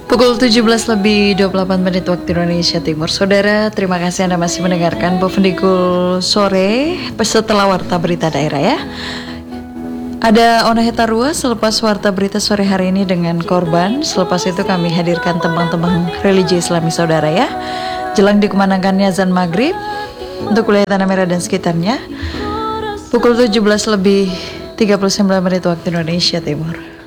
Pukul 17 lebih 28 menit waktu Indonesia Timur. Saudara, terima kasih Anda masih mendengarkan Pevendikul sore setelah warta berita daerah ya. Ada Ona Hetarua selepas warta berita sore hari ini dengan korban. Selepas itu kami hadirkan tembang-tembang religi Islami saudara ya. Jelang dikumandangkannya azan maghrib untuk wilayah Tanah Merah dan sekitarnya. Pukul 17 lebih 39 menit waktu Indonesia Timur.